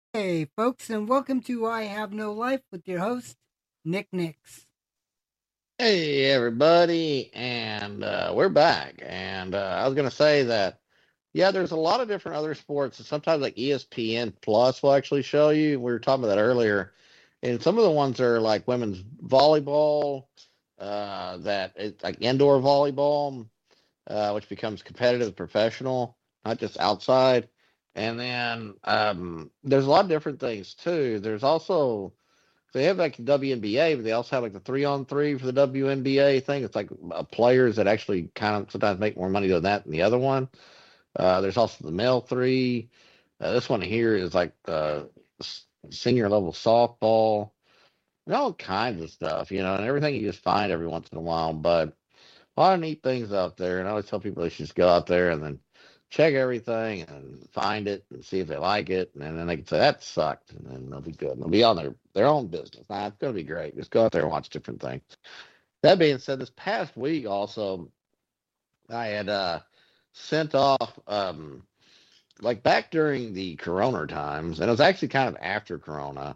Hey, folks, and welcome to I Have No Life with your host, Nick Nix. Hey everybody, and we're back. And I was gonna say that, yeah, there's a lot of different other sports, and sometimes like ESPN Plus will actually show you. We were talking about that earlier, and some of the ones are like women's volleyball, that it's like indoor volleyball, which becomes competitive, professional, not just outside. And then there's a lot of different things too. There's also they have like the WNBA, but they also have like the 3-on-3 for the WNBA thing. It's like players that actually kind of sometimes make more money than that than the other one. There's also the male three. This one here is like senior level softball and all kinds of stuff, and everything you just find every once in a while. But a lot of neat things out there. And I always tell people they should just go out there and then check everything and find it and see if they like it. And then they can say, that sucked. And then they'll be good. And they'll be on their own business. Nah, it's going to be great. Just go out there and watch different things. That being said, this past week also, I had sent off, like back during the Corona times, and it was actually kind of after Corona.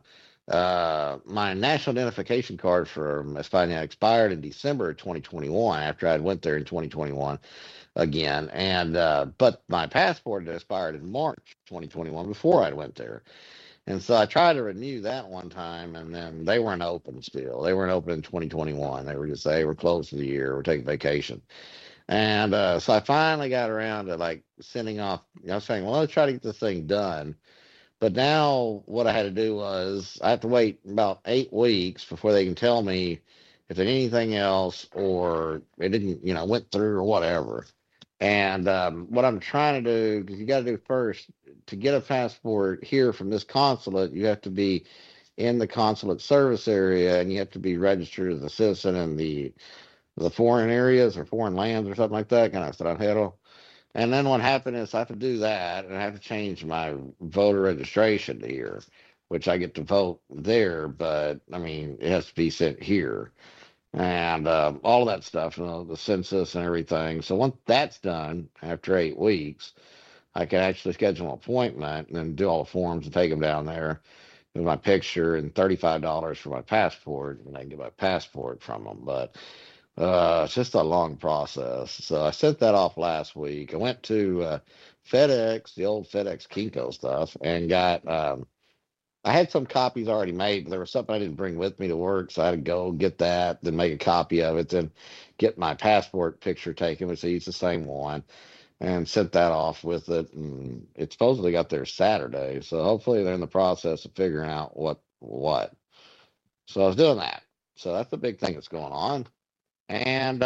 My national identification card from España expired in December of 2021 after I went there in 2021 again. And but my passport had expired in March 2021 before I went there. And so I tried to renew that one time, and then they weren't open still. They weren't open in 2021. They were just they were closed for the year. We're taking vacation. And so I finally got around to like sending off. I was saying, well, let's try to get this thing done. But now what I had to do was I have to wait about 8 weeks before they can tell me if there's anything else or it didn't, went through or whatever. And what I'm trying to do, because you got to do first to get a passport here from this consulate, you have to be in the consulate service area and you have to be registered as a citizen in the foreign areas or foreign lands or something like that, kind of extranjero. And then what happened is I have to do that, and I have to change my voter registration to here, which I get to vote there, but I mean it has to be sent here, and all of that stuff, the census and everything. So once that's done, after 8 weeks, I can actually schedule an appointment and then do all the forms and take them down there with my picture and $35 for my passport, and I can get my passport from them. But it's just a long process. So I sent that off last week. I went to FedEx, the old FedEx Kinko stuff, and got. I had some copies already made, but there was something I didn't bring with me to work, so I had to go get that, then make a copy of it, then get my passport picture taken, which I used the same one, and sent that off with it. And it supposedly got there Saturday, so hopefully they're in the process of figuring out what. So I was doing that. So that's the big thing that's going on. And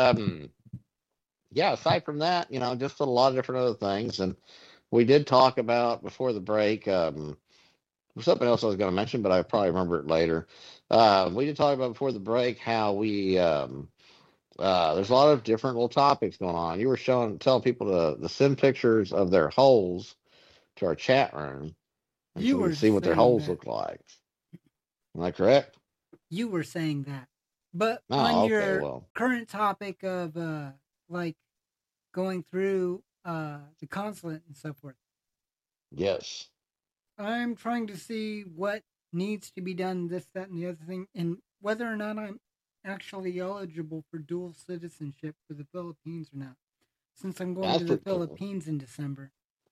yeah, aside from that, just a lot of different other things. And we did talk about before the break, something else I was going to mention, but I probably remember it later. We did talk about before the break how there's a lot of different little topics going on. You were telling people to send pictures of their holes to our chat room, and so You we can were see what their saying holes that. look like. Am I correct? You were saying that. But on Oh, okay. your Well, current topic of like going through the consulate and so forth, yes. I'm trying to see what needs to be done, this, that, and the other thing, and whether or not I'm actually eligible for dual citizenship for the Philippines or not, since I'm going to That's the pretty cool. Philippines in December.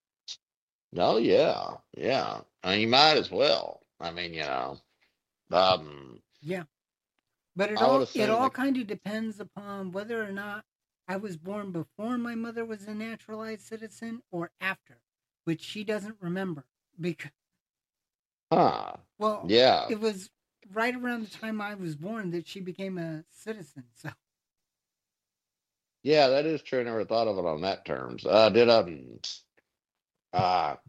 Oh yeah, yeah. I mean, you might as well. I mean, um, Yeah, but it I would all it assume all that. kind of depends upon whether or not I was born before my mother was a naturalized citizen or after, which she doesn't remember because Huh. well, Yeah. it was right around the time I was born that she became a citizen. So Yeah, that is true. I never thought of it on that terms. Did uh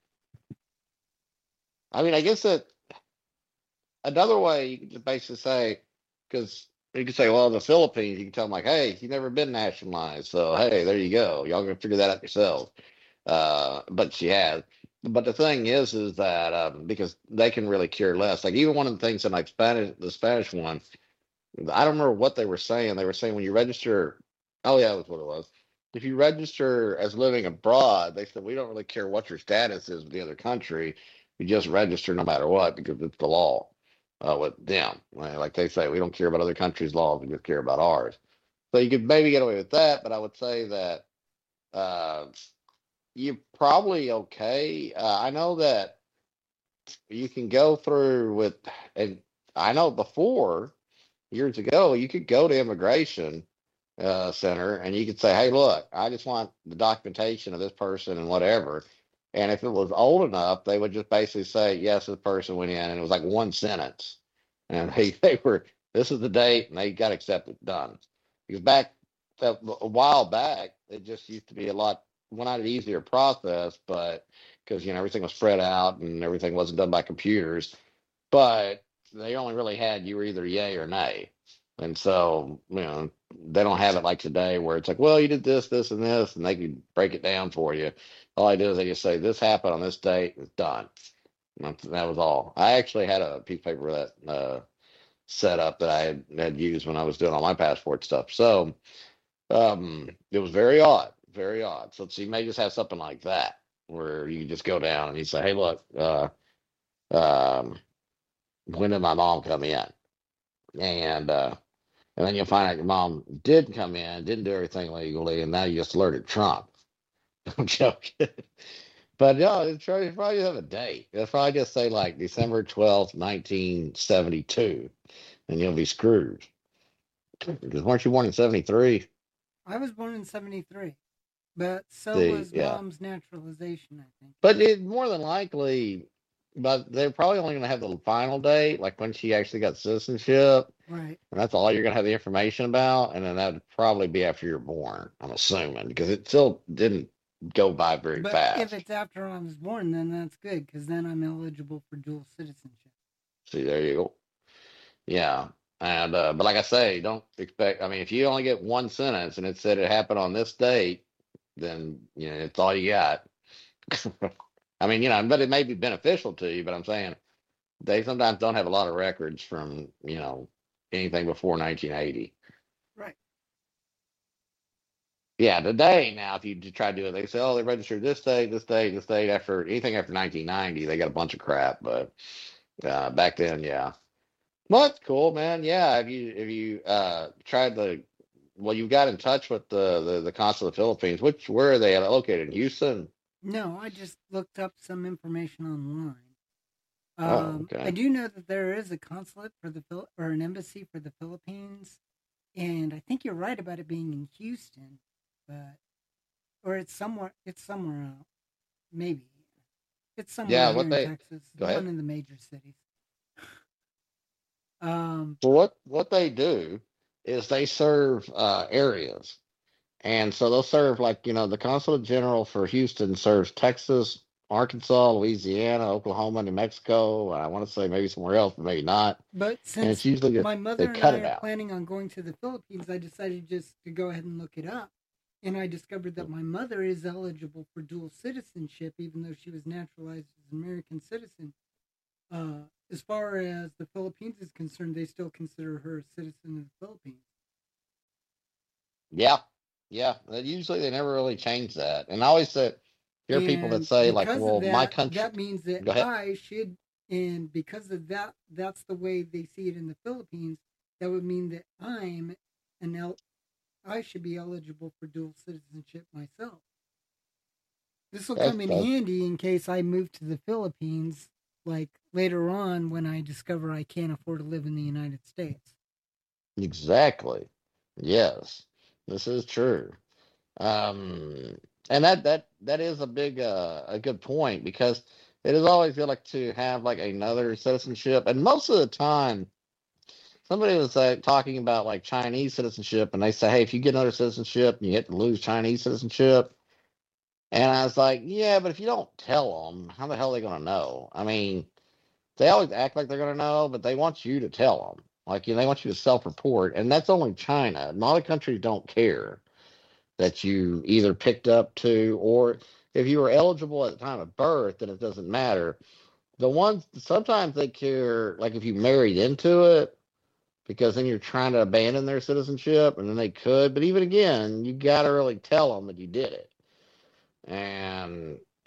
I mean I guess that another way you could just basically say because you could say, well, the Philippines, you can tell them like, hey, you've never been nationalized, so hey, there you go. Y'all gonna figure that out yourselves. But she has. But the thing is that because they can really care less. Like even one of the things in like Spanish, the Spanish one, I don't remember what they were saying. They were saying when you register, oh yeah, that was what it was. If you register as living abroad, they said we don't really care what your status is with the other country. You just register no matter what because it's the law with them. Like they say, we don't care about other countries' laws; we just care about ours. So you could maybe get away with that, but I would say that uh, you're probably okay. I know that you can go through with, and I know before years ago, you could go to immigration center and you could say, "Hey, look, I just want the documentation of this person and whatever." And if it was old enough, they would just basically say, "Yes, this person went in," and it was like one sentence, and they were, "This is the date," and they got accepted, done. Because back a while back, it just used to be a lot, well, not an easier process, but because everything was spread out and everything wasn't done by computers, but they only really had you were either yay or nay. And so, they don't have it like today where it's like, well, you did this, this, and this, and they can break it down for you. All I do is they just say, this happened on this date, it's done. And that was all. I actually had a piece of paper that set up that I had used when I was doing all my passport stuff. So it was very odd, very odd. So you may just have something like that where you just go down and you say, hey, look, um, when did my mom come in? And then you'll find out your mom did come in, didn't do everything legally, and now you just alerted Trump. I'm joking. But no, probably have a date. It'll probably just say like December 12th, 1972, and you'll be screwed. Because weren't you born in 73? I was born in 73, but so See, was yeah. Mom's naturalization, I think. But more than likely, but they're probably only going to have the final date, like when she actually got citizenship. Right. And that's all you're going to have the information about. And then that would probably be after you're born, I'm assuming, because it still didn't go by very But if fast. it's after I was born, then that's good because then I'm eligible for dual citizenship. See, there you go. Yeah. And, but like I say, don't expect, I mean, if you only get one sentence and it said it happened on this date, then, it's all you got. I mean, but it may be beneficial to you, but I'm saying they sometimes don't have a lot of records from, anything before 1980. Right. Yeah, today now, if you try to do it, they say, oh, they registered this date, this date, this date. After anything after 1990, they got a bunch of crap. But back then, yeah. Well, that's cool, man. Yeah, have you tried well, you got in touch with the consulate of the Philippines. Where are they located? In Houston? No, I just looked up some information online. Oh, I okay. do know that there is a consulate for or an embassy for the Philippines, and I think you're right about it being in Houston, but or it's somewhere else, maybe it's somewhere Yeah, here in Texas, go one ahead. in the major cities. Um, So what they do is they serve areas. And so they'll serve like, the consulate general for Houston serves Texas, Arkansas, Louisiana, Oklahoma, New Mexico. I want to say maybe somewhere else, but maybe not. but And it's since usually just my they mother and cut I it are out. planning on going to the Philippines, I decided just to go ahead and look it up. And I discovered that my mother is eligible for dual citizenship, even though she was naturalized as an American citizen. As far as the Philippines is concerned, they still consider her a citizen of the Philippines. Yeah. Yeah. Usually they never really change that. And I always hear people that And say like, because of well, my that, country, that means that go ahead. I should, and because of that, that's the way they see it in the Philippines. That would mean that I should be eligible for dual citizenship myself. This will come in That's handy in case I move to the Philippines, like later on when I discover I can't afford to live in the United States. exactly. Yes. This is true. Um, and that is a good point because it is always good like to have like another citizenship, and most of the time somebody was talking about like Chinese citizenship, and they say, hey, if you get another citizenship, you have to lose Chinese citizenship. And I was like, yeah, but if you don't tell them, how the hell are they going to know? I mean, they always act like they're going to know, but they want you to tell them. Like, they want you to self-report, and that's only China. A lot of countries don't care that you either picked up to, or if you were eligible at the time of birth, then it doesn't matter. The ones sometimes they care, like if you married into it, because then you're trying to abandon their citizenship, and then they could. But even again, you got to really tell them that you did it. And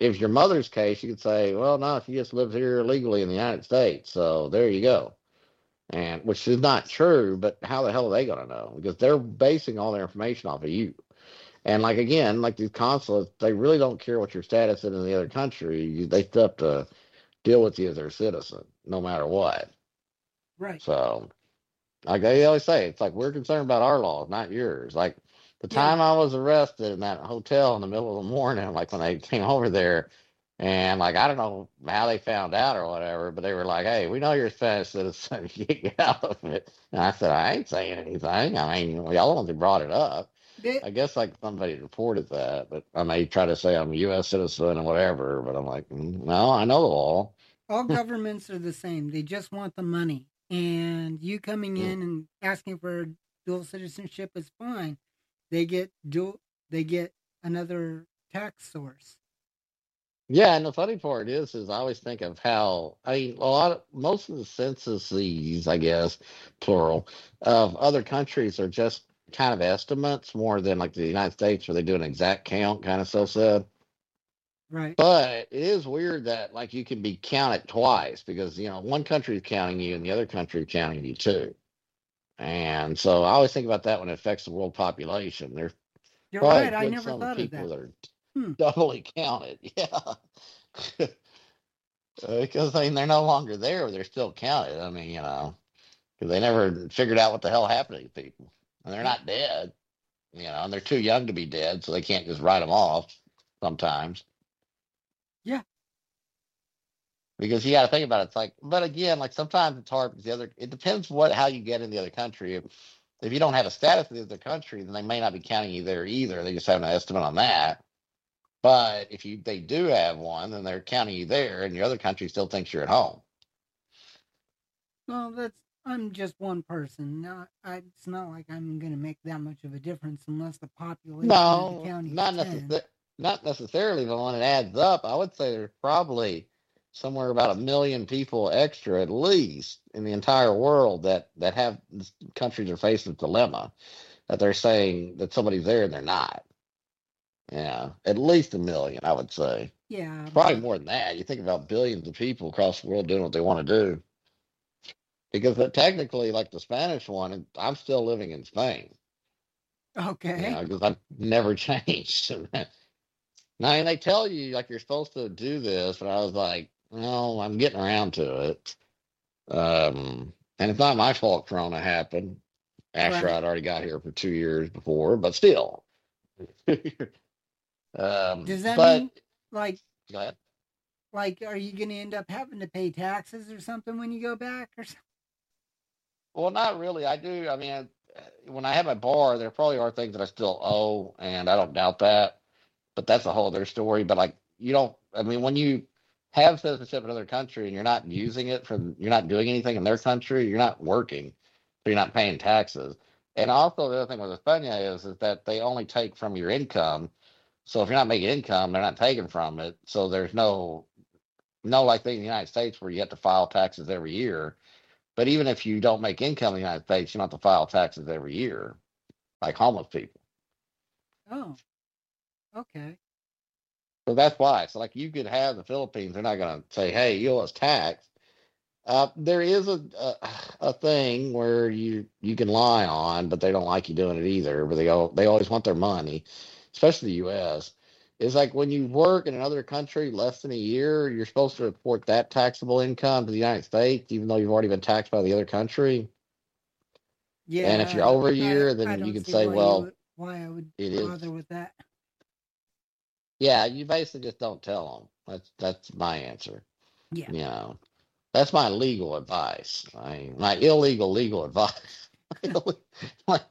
if your mother's case, you could say, well, no, she just lives here illegally in the United States. So there you go. And which is not true, but how the hell are they going to know? Because they're basing all their information off of you. And like again, like these consulates, they really don't care what your status is in the other country. They still have to deal with you as their citizen, no matter what. Right. So, like they always say, it's like we're concerned about our laws, not yours. Like the Yeah. time I was arrested in that hotel in the middle of the morning, like when they came over there, and like I don't know how they found out or whatever, but they were like, "Hey, we know you're a Spanish citizen. Get out of it." And I said, "I ain't saying anything. I mean, y'all the ones who brought it up." They, I guess like somebody reported that, but I may try to say I'm a U.S. citizen or whatever, but I'm like, no, I know the law. all governments are the same. They just want the money. And you coming Mm. in and asking for dual citizenship is fine. They get dual. They get another tax source. Yeah, and the funny part is I always think of how I mean a lot of most of the censuses, I guess, plural, of other countries are just kind of estimates more than like the United States where they do an exact count, kind of so said. Right. But it is weird that like you can be counted twice because one country is counting you and the other country is counting you too. And so I always think about that when it affects the world population. There's You're probably right. a I good never sum of thought of people that. that are Hmm. doubly counted. Yeah. Because I mean, they're no longer there, but they're still counted. I mean, because they never figured out what the hell happened to these people. And they're Yeah. not dead, and they're too young to be dead, so they can't just write them off sometimes. Yeah. Because you got to think about it. It's like, but again, like sometimes it's hard because it depends how you get in the other country. If you don't have a status in the other country, then they may not be counting you there either. They just have an estimate on that. But if they do have one, then they're counting you there, and your other country still thinks you're at home. Well, that's. I'm just one person. It's not like I'm going to make that much of a difference unless the population of the No, county is not 10. not necessarily, but when it adds up, I would say there's probably somewhere about 1 million people extra at least in the entire world that have countries are facing a dilemma that they're saying that somebody's there and they're not. Yeah, at least 1 million, I would say. Yeah, Probably but more than that. You think about billions of people across the world doing what they want to do. Because technically, like the Spanish one, I'm still living in Spain. okay. Because I've never changed. Now, I mean, they tell you like you're supposed to do this, but I was like, no, I'm getting around to it. And it's not my fault Corona happened after Right. I'd already got here for 2 years before, but still. Does that But mean like go ahead. are you going to end up having to pay taxes or something when you go back or something? Well, not really. I do. I mean, when I have my bar, there probably are things that I still owe, and I don't doubt that. But that's a whole other story. But like, you don't. I mean, when you have citizenship in another country and you're not using it you're not doing anything in their country, you're not working, so you're not paying taxes. And also, the other thing with España is that they only take from your income. So if you're not making income, they're not taking from it. So there's no like thing in the United States where you have to file taxes every year. But even if you don't make income in the United States, you don't have to file taxes every year, like homeless people. Oh, okay. So that's why. So like you could have the Philippines, they're not going to say, "Hey, you owe us tax." There is a thing where you can lie on, but they don't like you doing it either. But they always want their money, especially the U.S. It's like when you work in another country less than a year, you're supposed to report that taxable income to the United States, even though you've already been taxed by the other country. And if you're Yeah, over a I year, I then you don't could see say, well, why I would it is. bother with that. Yeah, you basically just don't tell them. That's my answer. Yeah. You know, that's my legal advice. My illegal legal advice. Like,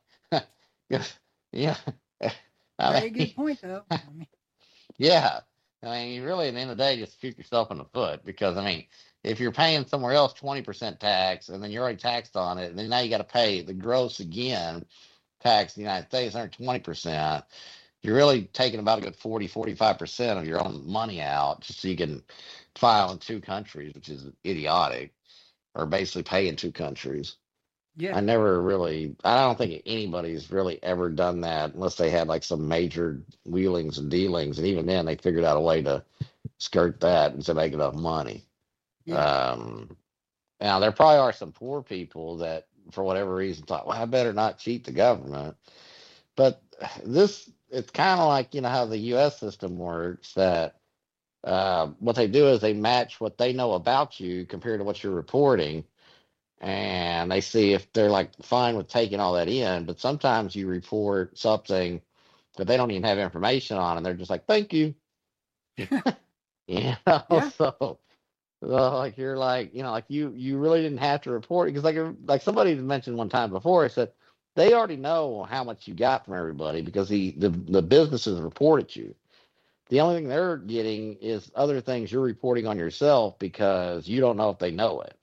yeah. I Very mean, good point though. I mean, yeah. I mean, you really, at the end of the day, just shoot yourself in the foot because, I mean, if you're paying somewhere else 20% tax and then you're already taxed on it, and then now you got to pay the gross again tax in the United States, 120%. You're really taking about a good 45% of your own money out just so you can file in two countries, which is idiotic, or basically pay in two countries. yeah. I don't think anybody's really ever done that unless they had like some major wheelings and dealings. And even then, they figured out a way to skirt that and to make enough money. Yeah. Um, Now there probably are some poor people that, for whatever reason, thought, "Well, I better not cheat the government." But this, it's kind of like how the U.S. system works. That what they do is they match what they know about you compared to what you're reporting, and they see if they're like fine with taking all that in. But sometimes you report something that they don't even have information on, and they're just like, "Thank you," you know. Yeah. So like you're like like you really didn't have to report it because like somebody mentioned one time before, I said they already know how much you got from everybody because the businesses reported you. The only thing they're getting is other things you're reporting on yourself because you don't know if they know it.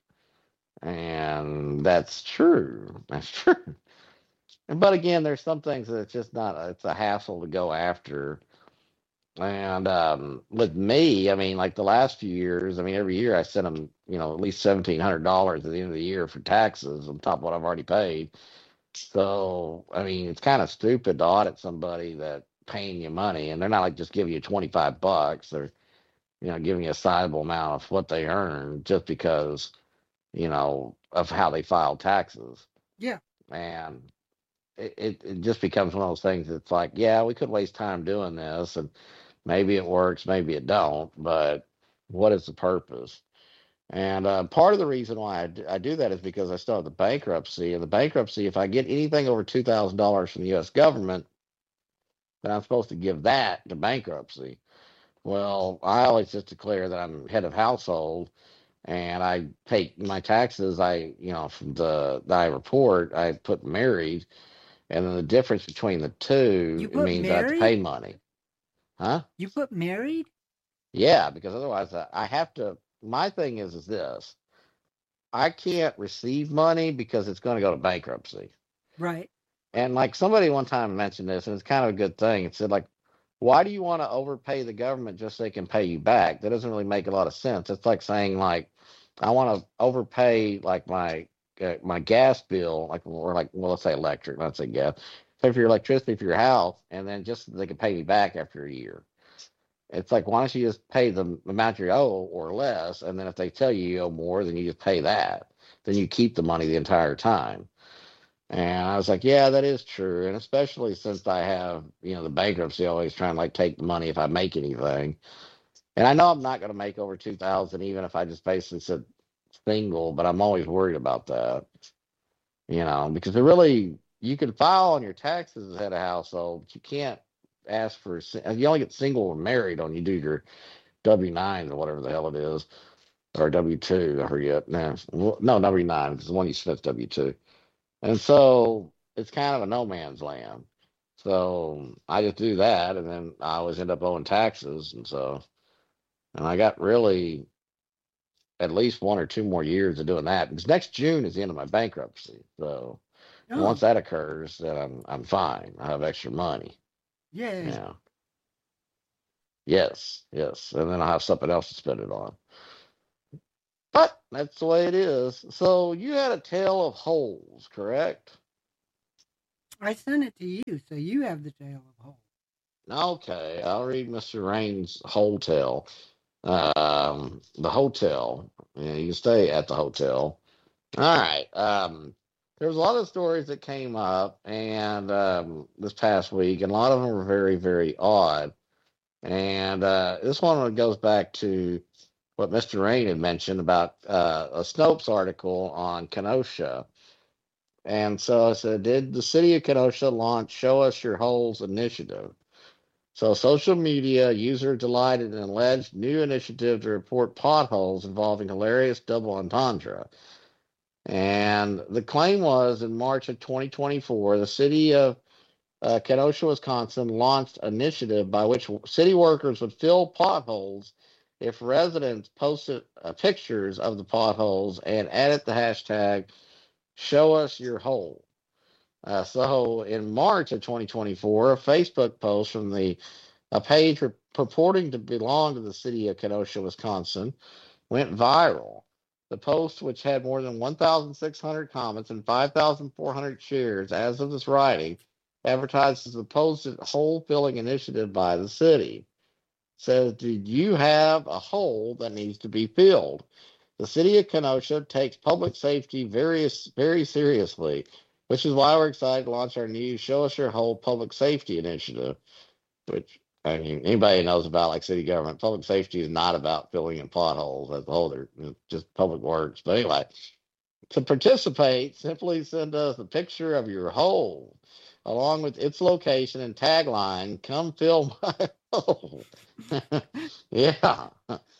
And that's true. That's true. But again, there's some things that it's just not, it's a hassle to go after. And with me, I mean, like the last few years, I mean, every year I send them, at least $1,700 at the end of the year for taxes on top of what I've already paid. So, I mean, it's kind of stupid to audit somebody that paying you money, and they're not like just giving you 25 bucks. They're, giving you a sizable amount of what they earn just because, of how they file taxes. Yeah. And it just becomes one of those things that's like, yeah, we could waste time doing this, and maybe it works, maybe it don't, but what is the purpose? And part of the reason why I do that is because I still have the bankruptcy. And the bankruptcy, if I get anything over $2,000 from the U.S. government, then I'm supposed to give that to bankruptcy. Well, I always just declare that I'm head of household, and I take my taxes. From that I report, I put married, and then the difference between the two, You it put means I have to pay married? money, huh? You put married? Yeah, because otherwise I have to. My thing is this: I can't receive money because it's going to go to bankruptcy. Right. And like somebody one time mentioned this, and it's kind of a good thing. It said like, why do you want to overpay the government just so they can pay you back? That doesn't really make a lot of sense. It's like saying like, I want to overpay like my gas bill, like or like well, let's say electric, let's say gas. Pay for your electricity for your house, and then just so they can pay me back after a year. It's like, why don't you just pay the amount you owe or less? And then if they tell you you owe more, then you just pay that. Then you keep the money the entire time. And I was like, yeah, that is true. And especially since I have, the bankruptcy always trying to like take the money if I make anything. And I know I'm not going to make over 2,000, even if I just basically said single, but I'm always worried about that, because it really, you can file on your taxes as head of household, but you can't ask for, you only get single or married on you do your W-9 or whatever the hell it is, or W-2, I forget. No, W-9, because the one you spent W-2. And so it's kind of a no man's land. So I just do that, and then I always end up owing taxes. And I got really at least 1 or 2 more years of doing that because next June is the end of my bankruptcy. So once Oh, that occurs, then I'm fine. I have extra money. yay. Yeah. Yes. Yes. And then I have something else to spend it on. But that's the way it is. So you had a tale of holes, correct? I sent it to you, so you have the tale of hope. Okay, I'll read Mr. Rain's hotel. The hotel. Yeah, you can stay at the hotel. All right. There was a lot of stories that came up and this past week, and a lot of them were very, very odd. And this one goes back to what Mr. Rain had mentioned about a Snopes article on Kenosha. And so I said, did the city of Kenosha launch Show Us Your Holes initiative? So, social media user delighted in an alleged new initiative to report potholes involving hilarious double entendre. And the claim was in March of 2024, the city of Kenosha, Wisconsin launched an initiative by which city workers would fill potholes if residents posted pictures of the potholes and added the hashtag Show Us Your Hole. So in March of 2024, a Facebook post from a page purporting to belong to the city of Kenosha, Wisconsin, went viral. The post, which had more than 1,600 comments and 5,400 shares as of this writing, advertises the posted hole filling initiative by the city. says, "Did you have a hole that needs to be filled?" The city of Kenosha takes public safety very seriously, which is why we're excited to launch our new Show Us Your Hole public safety initiative. Which, I mean, anybody knows about like city government, public safety is not about filling in potholes as a whole. They're just public works. But anyway, to participate, simply send us a picture of your hole along with its location and tagline, "Come fill my hole." Yeah.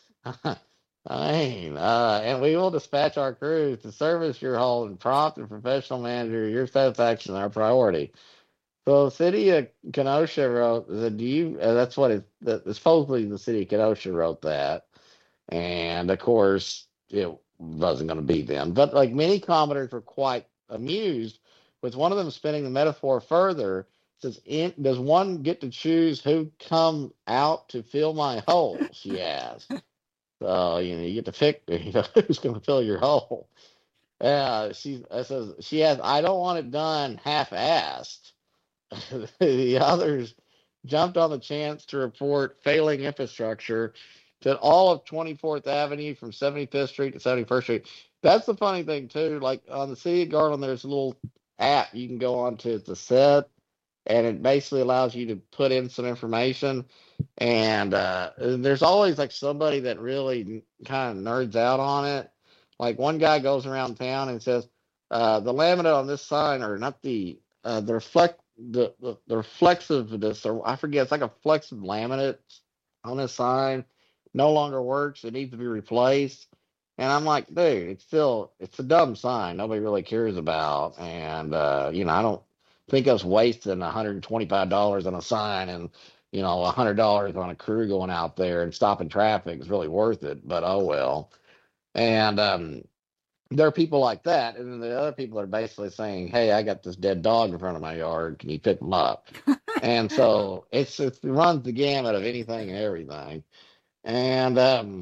And we will dispatch our crews to service your hole in prompt and professional manner. Your satisfaction is our priority. So the city of Kenosha wrote that. Do you? That's what it. That, supposedly the city of Kenosha wrote that, and of course it wasn't going to be them. But like many commenters were quite amused with one of them spinning the metaphor further. Says, "Does one get to choose who come out to fill my hole?" She asked. So you get to pick who's going to fill your hole. She says she has. "I don't want it done half-assed." The others jumped on the chance to report failing infrastructure to all of 24th Avenue from 75th Street to 71st Street. That's the funny thing too. Like on the City of Garland, there's a little app you can go on to the set, and it basically allows you to put in some information. And there's always like somebody that really kind of nerds out on it. Like one guy goes around town and says, "The laminate on this sign, or not the reflexiveness, or I forget, it's like a flexive laminate on this sign no longer works. It needs to be replaced." And I'm like, dude, it's a dumb sign nobody really cares about. And I don't think us wasting $125 on a sign and $100 on a crew going out there and stopping traffic is really worth it. But oh well. And there are people like that, and then the other people are basically saying, "Hey, I got this dead dog in front of my yard. Can you pick him up?" And so it runs the gamut of anything and everything. And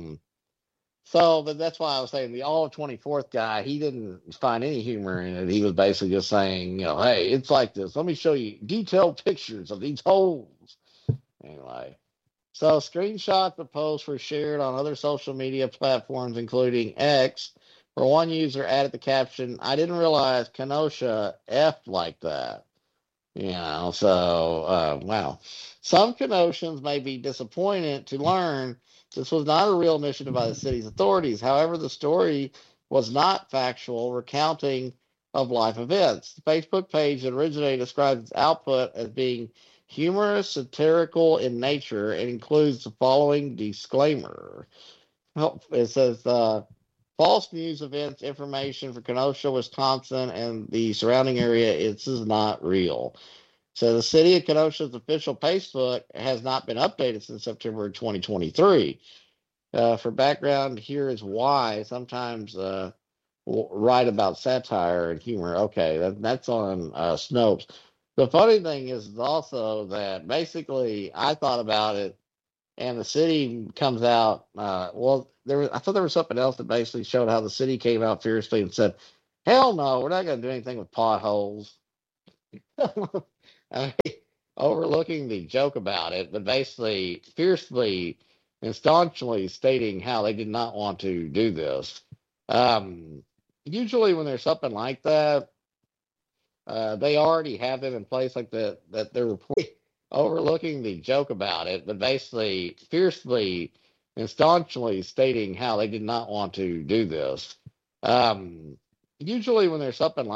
but that's why I was saying the all 24th guy, he didn't find any humor in it. He was basically just saying, "Hey, it's like this. Let me show you detailed pictures of these holes." Anyway, so screenshots of posts were shared on other social media platforms, including X, where one user added the caption, "I didn't realize Kenosha F like that." Wow. Some Kenoshans may be disappointed to learn this was not a real initiative by the city's authorities. However, the story was not factual recounting of life events. The Facebook page that originated describes its output as being humorous, satirical in nature, and includes the following disclaimer. It says, "False news, events, information for Kenosha, Wisconsin, and the surrounding area. This is not real." So the city of Kenosha's official Facebook has not been updated since September 2023. For background, here is why. Sometimes write about satire and humor. Okay, that's on Snopes. The funny thing is also that basically I thought about it, and the city comes out. I thought there was something else that basically showed how the city came out fiercely and said, "Hell no, we're not going to do anything with potholes." I mean, overlooking the joke about it, but basically fiercely and staunchly stating how they did not want to do this. Um, Usually, when there's something like that, they already have them in place, like that they're overlooking the joke about it, but basically fiercely and staunchly stating how they did not want to do this. Usually, when there's something